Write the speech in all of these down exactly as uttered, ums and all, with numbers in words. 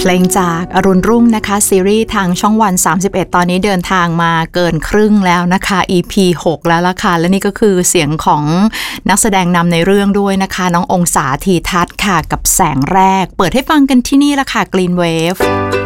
เพลงจากอรุณรุ่งนะคะซีรีส์ทางช่องวันสามสิบเอ็ดตอนนี้เดินทางมาเกินครึ่งแล้วนะคะ อี พี หกแล้วล่ะค่ะและนี่ก็คือเสียงของนักแสดงนำในเรื่องด้วยนะคะน้ององศาธีทัศน์ค่ะกับแสงแรกเปิดให้ฟังกันที่นี่ละค่ะ Green Wave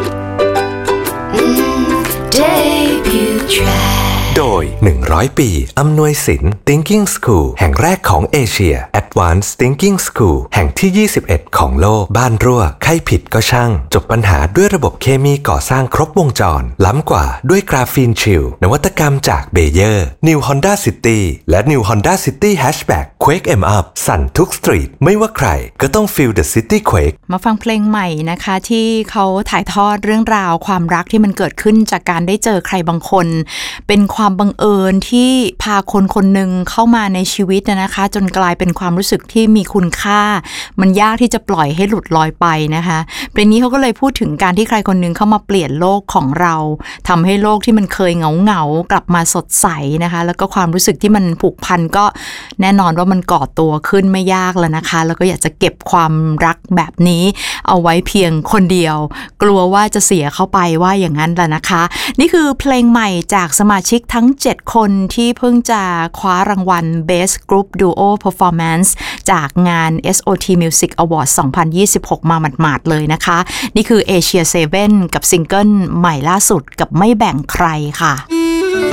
Debut Track โดยหนึ่งร้อยปีอำนวยสิน Thinking School แห่งแรกของเอเชีย Advanced Thinking School แห่งที่ยี่สิบเอ็ดของโลกบ้านรั่วใครผิดก็ช่างจบปัญหาด้วยระบบเคมีก่อสร้างครบวงจรล้ำกว่าด้วยกราฟีนชิลนวัตกรรมจากเบเยอร์ New Honda City และ New Honda City Hatchback Quake 'em Up สั่นทุกสตรีทไม่ว่าใครก็ต้อง Feel the City Quake มาฟังเพลงใหม่นะคะที่เขาถ่ายทอดเรื่องราวความรักที่มันเกิดขึ้นจากการได้เจอใครบางคนเป็นความบังเอิญที่พาคนคนหนึ่งเข้ามาในชีวิตนะคะจนกลายเป็นความรู้สึกที่มีคุณค่ามันยากที่จะปล่อยให้หลุดลอยไปนะคะเพลงนี้เขาก็เลยพูดถึงการที่ใครคนหนึ่งเข้ามาเปลี่ยนโลกของเราทำให้โลกที่มันเคยเหงาเหงากลับมาสดใสนะคะแล้วก็ความรู้สึกที่มันผูกพันก็แน่นอนว่ามันก่อตัวขึ้นไม่ยากแล้วนะคะแล้วก็อยากจะเก็บความรักแบบนี้เอาไว้เพียงคนเดียวกลัวว่าจะเสียเข้าไปว่าอย่างนั้นแหละนะคะนี่คือเพลงใหม่จากสมาชิกทั้งเจ็ดคนที่เพิ่งจะคว้ารางวัล Best Group Duo Performance จากงาน เอส โอ ที Music Awards สองพันยี่สิบหกมาหมาดๆเลยนะคะนี่คือ Asia เซเว่น กับซิงเกิลใหม่ล่าสุดกับไม่แบ่งใครค่ะ